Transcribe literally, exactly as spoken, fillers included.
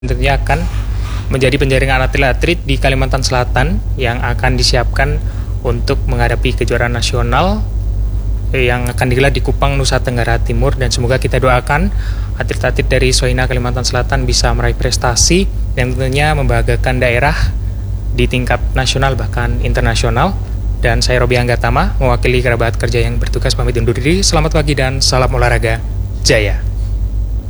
Tentunya akan menjadi penjaringan atlet-atlet di Kalimantan Selatan yang akan disiapkan untuk menghadapi kejuaraan nasional yang akan digelar di Kupang, Nusa Tenggara Timur, dan semoga kita doakan atlet-atlet dari Soina Kalimantan Selatan bisa meraih prestasi yang tentunya membanggakan daerah di tingkat nasional bahkan internasional. Dan saya Robi Anggatama mewakili kerabat kerja yang bertugas pamit undur diri. Selamat pagi dan salam olahraga jaya.